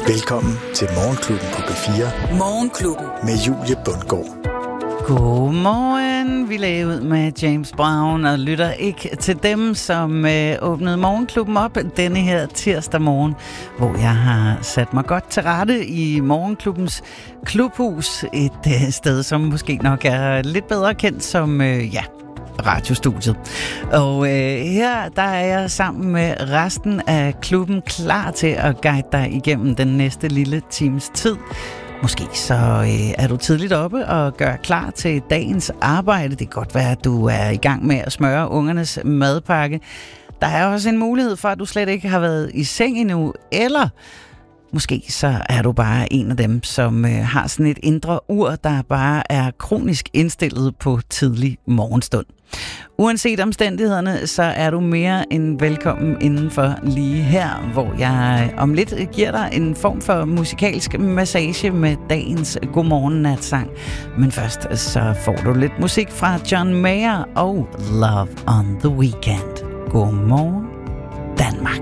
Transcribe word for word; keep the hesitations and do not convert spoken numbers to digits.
Velkommen til Morgenklubben på B fire. Morgenklubben. Med Julie Bundgaard. Godmorgen. Vi lagde ud med James Brown og lytter ikke til dem, som øh, åbnede Morgenklubben op denne her tirsdag morgen, hvor jeg har sat mig godt til rette i Morgenklubbens klubhus. Et øh, sted, som måske nok er lidt bedre kendt som, øh, ja, radiostudiet. Og øh, her der er jeg sammen med resten af klubben klar til at guide dig igennem den næste lille times tid. Måske så øh, er du tidligt oppe og gør klar til dagens arbejde. Det kan godt være, at du er i gang med at smøre ungernes madpakke. Der er også en mulighed for, at du slet ikke har været i seng endnu, eller måske så er du bare en af dem, som øh, har sådan et indre ur, der bare er kronisk indstillet på tidlig morgenstund. Uanset omstændighederne, så er du mere end velkommen indenfor lige her, hvor jeg om lidt giver dig en form for musikalsk massage med dagens godmorgen-natsang. Men først så får du lidt musik fra John Mayer og Love on the Weekend. Godmorgen, Danmark.